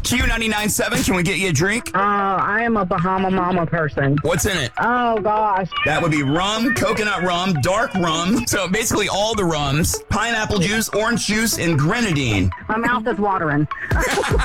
Q99.7, can we get you a drink? I am a Bahama Mama person. What's in it? Oh, gosh. That would be rum, coconut rum, dark rum, so basically all the rums, pineapple juice, orange juice, and grenadine. My mouth is watering.